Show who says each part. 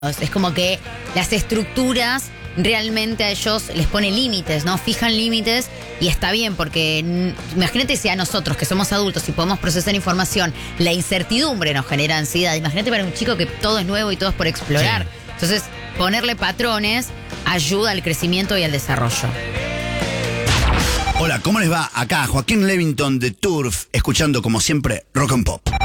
Speaker 1: Es como que las estructuras realmente a ellos les pone límites, ¿no? Fijan límites y está bien porque imagínate si a nosotros que somos adultos y podemos procesar información, la incertidumbre nos genera ansiedad. Imagínate para un chico que todo es nuevo y todo es por explorar. Sí. Entonces, ponerle patrones ayuda al crecimiento y al desarrollo.
Speaker 2: Hola, ¿cómo les va? Acá Joaquín Levington de Turf, escuchando como siempre Rock and Pop.